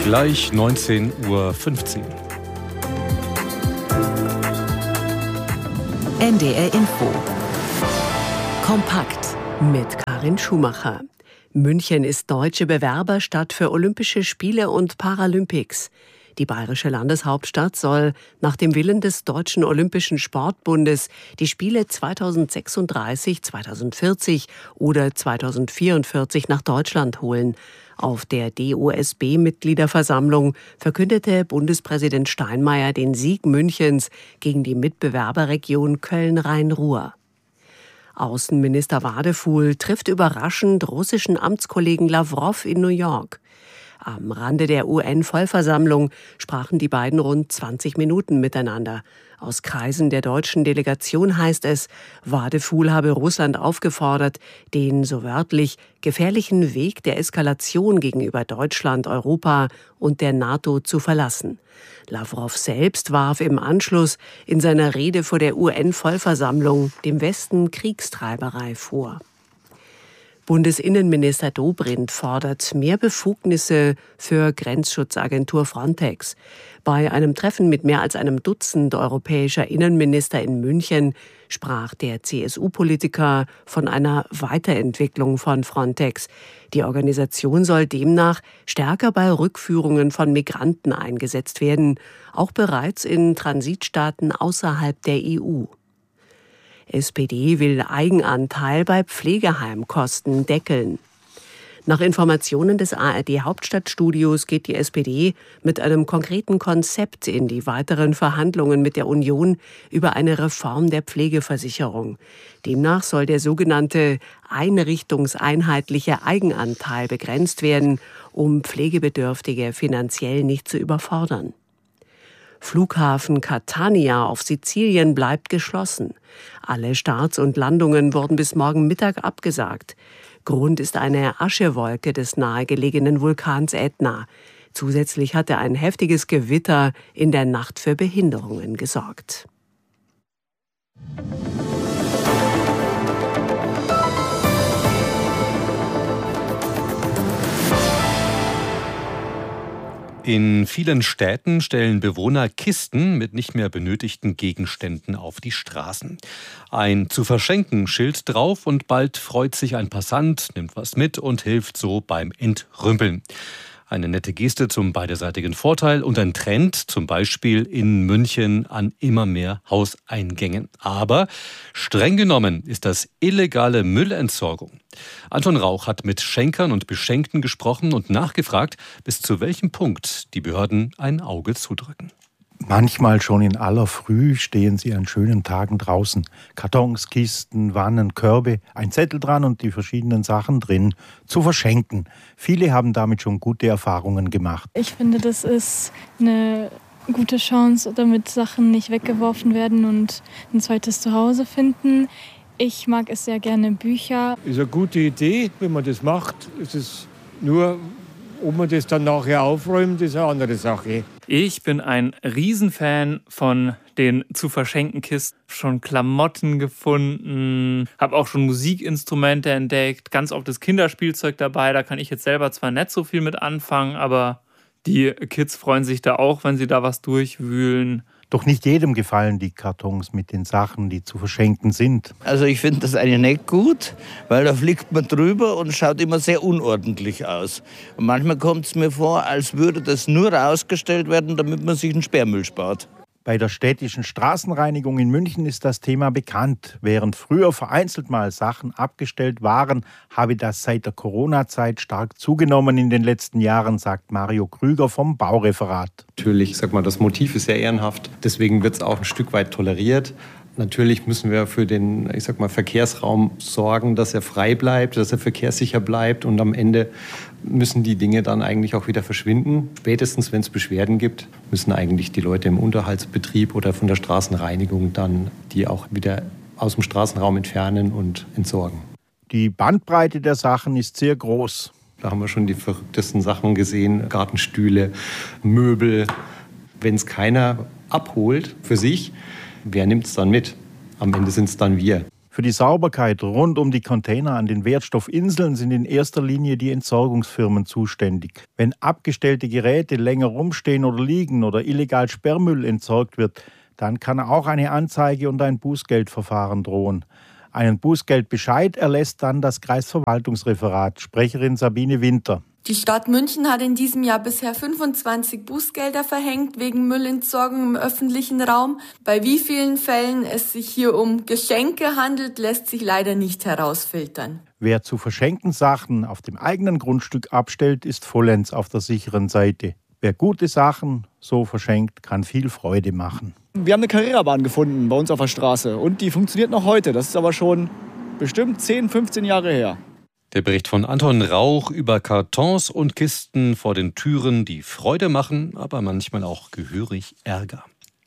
Gleich 19:15 Uhr. NDR Info. Kompakt mit Karin Schumacher. München ist deutsche Bewerberstadt für Olympische Spiele und Paralympics. Die bayerische Landeshauptstadt soll nach dem Willen des Deutschen Olympischen Sportbundes die Spiele 2036, 2040 oder 2044 nach Deutschland holen. Auf der DOSB-Mitgliederversammlung verkündete Bundespräsident Steinmeier den Sieg Münchens gegen die Mitbewerberregion Köln-Rhein-Ruhr. Außenminister Wadefuhl trifft überraschend russischen Amtskollegen Lawrow in New York. Am Rande der UN-Vollversammlung sprachen die beiden rund 20 Minuten miteinander. Aus Kreisen der deutschen Delegation heißt es, Wadefuhl habe Russland aufgefordert, den, so wörtlich, gefährlichen Weg der Eskalation gegenüber Deutschland, Europa und der NATO zu verlassen. Lawrow selbst warf im Anschluss in seiner Rede vor der UN-Vollversammlung dem Westen Kriegstreiberei vor. Bundesinnenminister Dobrindt fordert mehr Befugnisse für Grenzschutzagentur Frontex. Bei einem Treffen mit mehr als einem Dutzend europäischer Innenminister in München sprach der CSU-Politiker von einer Weiterentwicklung von Frontex. Die Organisation soll demnach stärker bei Rückführungen von Migranten eingesetzt werden, auch bereits in Transitstaaten außerhalb der EU. SPD will Eigenanteil bei Pflegeheimkosten deckeln. Nach Informationen des ARD-Hauptstadtstudios geht die SPD mit einem konkreten Konzept in die weiteren Verhandlungen mit der Union über eine Reform der Pflegeversicherung. Demnach soll der sogenannte einrichtungseinheitliche Eigenanteil begrenzt werden, um Pflegebedürftige finanziell nicht zu überfordern. Flughafen Catania auf Sizilien bleibt geschlossen. Alle Starts und Landungen wurden bis morgen Mittag abgesagt. Grund ist eine Aschewolke des nahegelegenen Vulkans Ätna. Zusätzlich hatte ein heftiges Gewitter in der Nacht für Behinderungen gesorgt. In vielen Städten stellen Bewohner Kisten mit nicht mehr benötigten Gegenständen auf die Straßen. Ein zu verschenken Schild drauf und bald freut sich ein Passant, nimmt was mit und hilft so beim Entrümpeln. Eine nette Geste zum beiderseitigen Vorteil und ein Trend, zum Beispiel in München an immer mehr Hauseingängen. Aber streng genommen ist das illegale Müllentsorgung. Anton Rauch hat mit Schenkern und Beschenkten gesprochen und nachgefragt, bis zu welchem Punkt die Behörden ein Auge zudrücken. Manchmal schon in aller Früh stehen sie an schönen Tagen draußen. Kartons, Kisten, Wannen, Körbe, ein Zettel dran und die verschiedenen Sachen drin zu verschenken. Viele haben damit schon gute Erfahrungen gemacht. Ich finde, das ist eine gute Chance, damit Sachen nicht weggeworfen werden und ein zweites Zuhause finden. Ich mag es sehr gerne, Bücher. Ist eine gute Idee, wenn man das macht. Es ist nur, ob man das dann nachher aufräumt, ist eine andere Sache. Ich bin ein Riesenfan von den zu verschenken Kisten. Schon Klamotten gefunden, habe auch schon Musikinstrumente entdeckt, ganz oft das Kinderspielzeug dabei. Da kann ich jetzt selber zwar nicht so viel mit anfangen, aber die Kids freuen sich da auch, wenn sie da was durchwühlen. Doch nicht jedem gefallen die Kartons mit den Sachen, die zu verschenken sind. Also ich finde das eigentlich nicht gut, weil da fliegt man drüber und schaut immer sehr unordentlich aus. Und manchmal kommt es mir vor, als würde das nur rausgestellt werden, damit man sich einen Sperrmüll spart. Bei der städtischen Straßenreinigung in München ist das Thema bekannt. Während früher vereinzelt mal Sachen abgestellt waren, habe das seit der Corona-Zeit stark zugenommen in den letzten Jahren, sagt Mario Krüger vom Baureferat. Natürlich, das Motiv ist sehr ehrenhaft, deswegen wird es auch ein Stück weit toleriert. Natürlich müssen wir für den, Verkehrsraum sorgen, dass er frei bleibt, dass er verkehrssicher bleibt und am Ende müssen die Dinge dann eigentlich auch wieder verschwinden. Spätestens, wenn es Beschwerden gibt, müssen eigentlich die Leute im Unterhaltsbetrieb oder von der Straßenreinigung dann die auch wieder aus dem Straßenraum entfernen und entsorgen. Die Bandbreite der Sachen ist sehr groß. Da haben wir schon die verrücktesten Sachen gesehen, Gartenstühle, Möbel. Wenn es keiner abholt für sich, wer nimmt es dann mit? Am Ende sind es dann wir. Für die Sauberkeit rund um die Container an den Wertstoffinseln sind in erster Linie die Entsorgungsfirmen zuständig. Wenn abgestellte Geräte länger rumstehen oder liegen oder illegal Sperrmüll entsorgt wird, dann kann auch eine Anzeige und ein Bußgeldverfahren drohen. Einen Bußgeldbescheid erlässt dann das Kreisverwaltungsreferat, Sprecherin Sabine Winter. Die Stadt München hat in diesem Jahr bisher 25 Bußgelder verhängt wegen Müllentsorgung im öffentlichen Raum. Bei wie vielen Fällen es sich hier um Geschenke handelt, lässt sich leider nicht herausfiltern. Wer zu verschenkten Sachen auf dem eigenen Grundstück abstellt, ist vollends auf der sicheren Seite. Wer gute Sachen so verschenkt, kann viel Freude machen. Wir haben eine Carrera-Bahn gefunden bei uns auf der Straße und die funktioniert noch heute. Das ist aber schon bestimmt 10, 15 Jahre her. Der Bericht von Anton Rauch über Kartons und Kisten vor den Türen, die Freude machen, aber manchmal auch gehörig Ärger.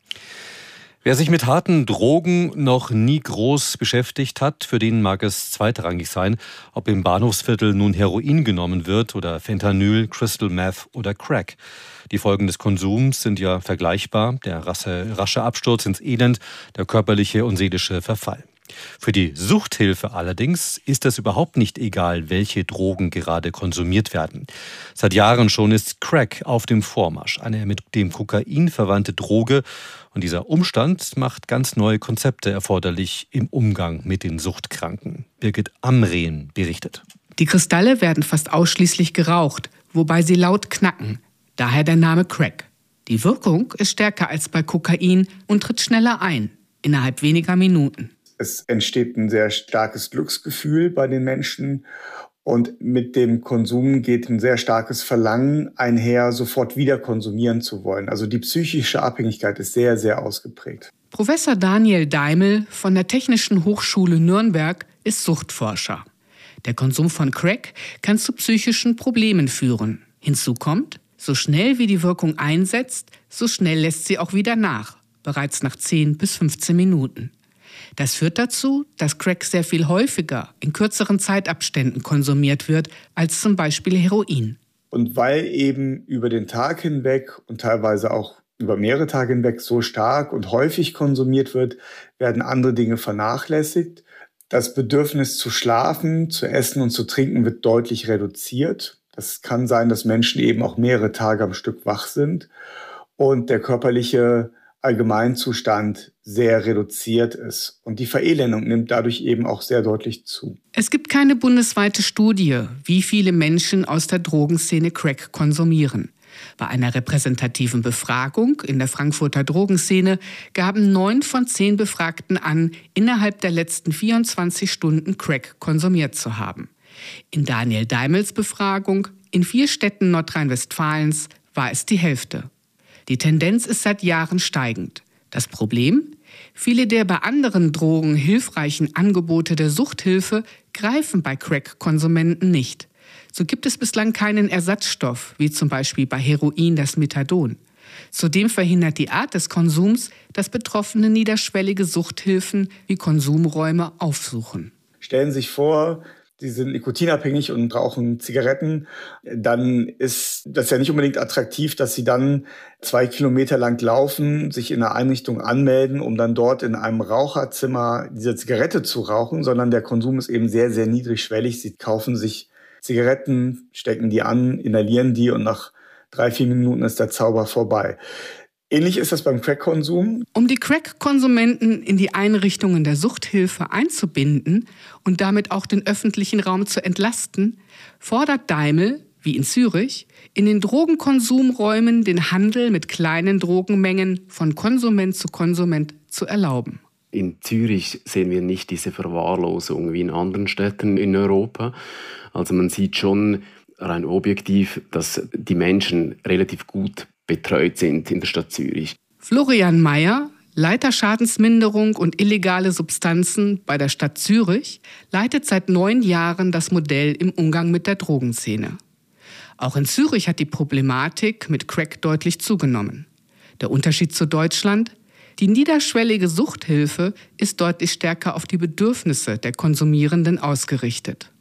Wer sich mit harten Drogen noch nie groß beschäftigt hat, für den mag es zweitrangig sein, ob im Bahnhofsviertel nun Heroin genommen wird oder Fentanyl, Crystal Meth oder Crack. Die Folgen des Konsums sind ja vergleichbar, der rasche Absturz ins Elend, der körperliche und seelische Verfall. Für die Suchthilfe allerdings ist es überhaupt nicht egal, welche Drogen gerade konsumiert werden. Seit Jahren schon ist Crack auf dem Vormarsch, eine mit dem Kokain verwandte Droge. Und dieser Umstand macht ganz neue Konzepte erforderlich im Umgang mit den Suchtkranken. Birgit Amrehn berichtet. Die Kristalle werden fast ausschließlich geraucht, wobei sie laut knacken. Daher der Name Crack. Die Wirkung ist stärker als bei Kokain und tritt schneller ein, innerhalb weniger Minuten. Es entsteht ein sehr starkes Glücksgefühl bei den Menschen und mit dem Konsum geht ein sehr starkes Verlangen einher, sofort wieder konsumieren zu wollen. Also die psychische Abhängigkeit ist sehr, sehr ausgeprägt. Professor Daniel Daimel von der Technischen Hochschule Nürnberg ist Suchtforscher. Der Konsum von Crack kann zu psychischen Problemen führen. Hinzu kommt, so schnell wie die Wirkung einsetzt, so schnell lässt sie auch wieder nach, bereits nach 10 bis 15 Minuten. Das führt dazu, dass Crack sehr viel häufiger in kürzeren Zeitabständen konsumiert wird als zum Beispiel Heroin. Und weil eben über den Tag hinweg und teilweise auch über mehrere Tage hinweg so stark und häufig konsumiert wird, werden andere Dinge vernachlässigt. Das Bedürfnis zu schlafen, zu essen und zu trinken wird deutlich reduziert. Das kann sein, dass Menschen eben auch mehrere Tage am Stück wach sind und der körperliche Allgemeinzustand sehr reduziert ist. Und die Verelendung nimmt dadurch eben auch sehr deutlich zu. Es gibt keine bundesweite Studie, wie viele Menschen aus der Drogenszene Crack konsumieren. Bei einer repräsentativen Befragung in der Frankfurter Drogenszene gaben 9 von 10 Befragten an, innerhalb der letzten 24 Stunden Crack konsumiert zu haben. In Daniel Daimels Befragung in 4 Städten Nordrhein-Westfalens war es die Hälfte. Die Tendenz ist seit Jahren steigend. Das Problem? Viele der bei anderen Drogen hilfreichen Angebote der Suchthilfe greifen bei Crack-Konsumenten nicht. So gibt es bislang keinen Ersatzstoff, wie zum Beispiel bei Heroin das Methadon. Zudem verhindert die Art des Konsums, dass Betroffene niederschwellige Suchthilfen wie Konsumräume aufsuchen. Stellen Sie sich vor, Sie sind nikotinabhängig und rauchen Zigaretten, dann ist das ja nicht unbedingt attraktiv, dass Sie dann 2 Kilometer lang laufen, sich in einer Einrichtung anmelden, um dann dort in einem Raucherzimmer diese Zigarette zu rauchen, sondern der Konsum ist eben sehr, sehr niedrigschwellig. Sie kaufen sich Zigaretten, stecken die an, inhalieren die und nach 3-4 Minuten ist der Zauber vorbei. Ähnlich ist das beim Crack-Konsum. Um die Crack-Konsumenten in die Einrichtungen der Suchthilfe einzubinden und damit auch den öffentlichen Raum zu entlasten, fordert Daimel, wie in Zürich, in den Drogenkonsumräumen den Handel mit kleinen Drogenmengen von Konsument zu Konsument zu erlauben. In Zürich sehen wir nicht diese Verwahrlosung wie in anderen Städten in Europa. Also man sieht schon rein objektiv, dass die Menschen relativ gut betreut sind in der Stadt Zürich. Florian Mayer, Leiter Schadensminderung und illegale Substanzen bei der Stadt Zürich, leitet seit 9 Jahren das Modell im Umgang mit der Drogenszene. Auch in Zürich hat die Problematik mit Crack deutlich zugenommen. Der Unterschied zu Deutschland? Die niederschwellige Suchthilfe ist deutlich stärker auf die Bedürfnisse der Konsumierenden ausgerichtet.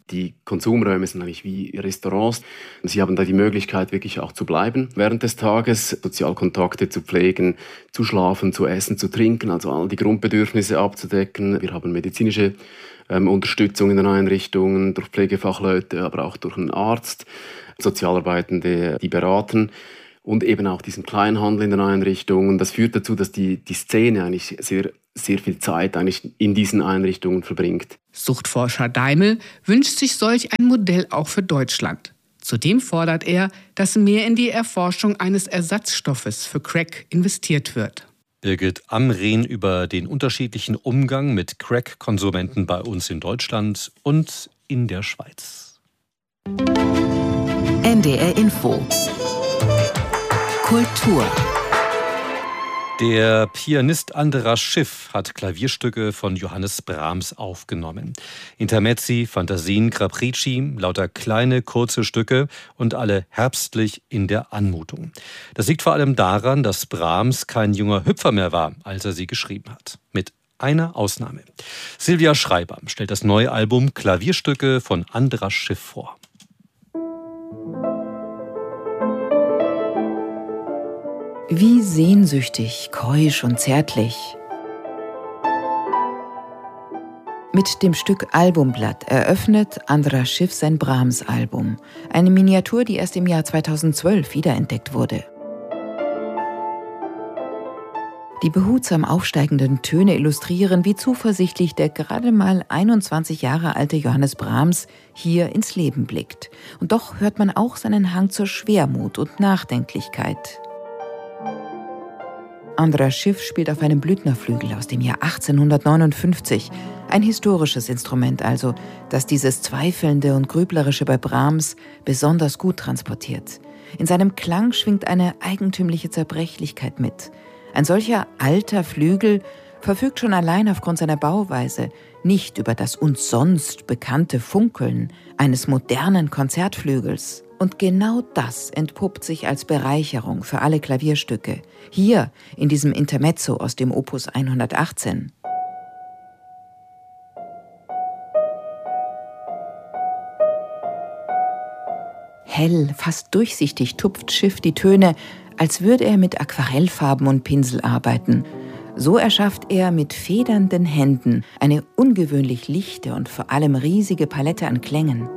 Die Konsumräume sind eigentlich wie Restaurants. Sie haben da die Möglichkeit, wirklich auch zu bleiben während des Tages, Sozialkontakte zu pflegen, zu schlafen, zu essen, zu trinken, also all die Grundbedürfnisse abzudecken. Wir haben medizinische Unterstützung in den Einrichtungen durch Pflegefachleute, aber auch durch einen Arzt, Sozialarbeitende, die beraten. Und eben auch diesen Kleinhandel in den Einrichtungen. Das führt dazu, dass die Szene eigentlich sehr viel Zeit eigentlich in diesen Einrichtungen verbringt. Suchtforscher Daimel wünscht sich solch ein Modell auch für Deutschland. Zudem fordert er, dass mehr in die Erforschung eines Ersatzstoffes für Crack investiert wird. Birgit Amrehn über den unterschiedlichen Umgang mit Crack-Konsumenten bei uns in Deutschland und in der Schweiz. NDR Info Kultur. Der Pianist Andras Schiff hat Klavierstücke von Johannes Brahms aufgenommen. Intermezzi, Fantasien, Capricci, lauter kleine, kurze Stücke und alle herbstlich in der Anmutung. Das liegt vor allem daran, dass Brahms kein junger Hüpfer mehr war, als er sie geschrieben hat. Mit einer Ausnahme. Silvia Schreiber stellt das neue Album Klavierstücke von Andras Schiff vor. Wie sehnsüchtig, keusch und zärtlich. Mit dem Stück Albumblatt eröffnet Andras Schiff sein Brahms-Album. Eine Miniatur, die erst im Jahr 2012 wiederentdeckt wurde. Die behutsam aufsteigenden Töne illustrieren, wie zuversichtlich der gerade mal 21 Jahre alte Johannes Brahms hier ins Leben blickt. Und doch hört man auch seinen Hang zur Schwermut und Nachdenklichkeit. Andras Schiff spielt auf einem Blüthnerflügel aus dem Jahr 1859. Ein historisches Instrument also, das dieses Zweifelnde und Grüblerische bei Brahms besonders gut transportiert. In seinem Klang schwingt eine eigentümliche Zerbrechlichkeit mit. Ein solcher alter Flügel verfügt schon allein aufgrund seiner Bauweise nicht über das uns sonst bekannte Funkeln eines modernen Konzertflügels. Und genau das entpuppt sich als Bereicherung für alle Klavierstücke. Hier in diesem Intermezzo aus dem Opus 118. Hell, fast durchsichtig tupft Schiff die Töne, als würde er mit Aquarellfarben und Pinsel arbeiten. So erschafft er mit federnden Händen eine ungewöhnlich lichte und vor allem riesige Palette an Klängen.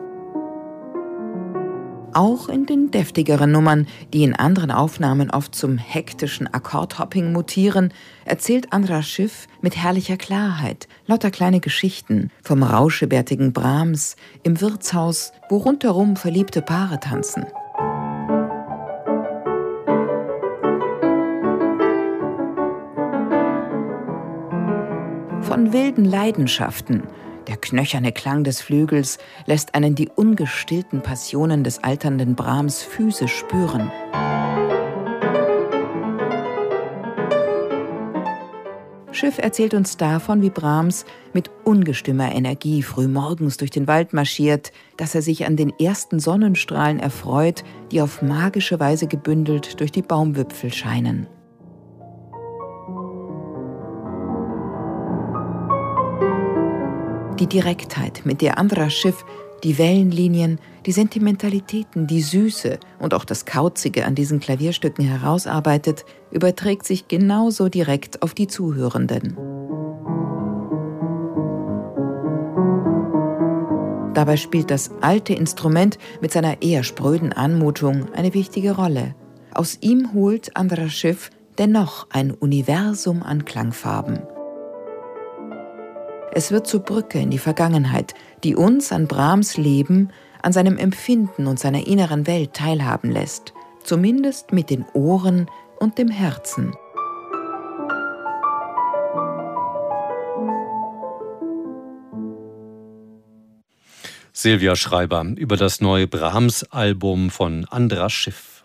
Auch in den deftigeren Nummern, die in anderen Aufnahmen oft zum hektischen Akkordhopping mutieren, erzählt Andras Schiff mit herrlicher Klarheit lauter kleine Geschichten vom rauschebärtigen Brahms im Wirtshaus, wo rundherum verliebte Paare tanzen. Von wilden Leidenschaften. Der knöcherne Klang des Flügels lässt einen die ungestillten Passionen des alternden Brahms physisch spüren. Schiff erzählt uns davon, wie Brahms mit ungestümer Energie frühmorgens durch den Wald marschiert, dass er sich an den ersten Sonnenstrahlen erfreut, die auf magische Weise gebündelt durch die Baumwipfel scheinen. Die Direktheit, mit der Andras Schiff die Wellenlinien, die Sentimentalitäten, die Süße und auch das Kauzige an diesen Klavierstücken herausarbeitet, überträgt sich genauso direkt auf die Zuhörenden. Dabei spielt das alte Instrument mit seiner eher spröden Anmutung eine wichtige Rolle. Aus ihm holt Andras Schiff dennoch ein Universum an Klangfarben. Es wird zur Brücke in die Vergangenheit, die uns an Brahms Leben, an seinem Empfinden und seiner inneren Welt teilhaben lässt, zumindest mit den Ohren und dem Herzen. Silvia Schreiber über das neue Brahms-Album von Andras Schiff.